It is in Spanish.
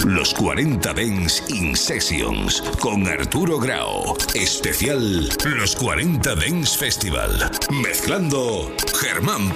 Los 40 Dance in Sessions con Arturo Grau. Especial Los 40 Dance Festival. Mezclando Germán